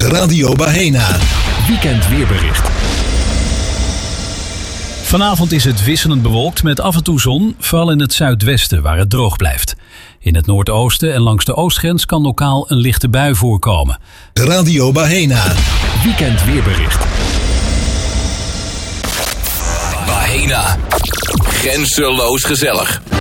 Radio Bahena. Weekend weerbericht. Vanavond is het wisselend bewolkt met af en toe zon, vooral in het zuidwesten waar het droog blijft. In het noordoosten en langs de oostgrens kan lokaal een lichte bui voorkomen. Radio Bahena. Weekend weerbericht. Bahena. Grenzeloos gezellig.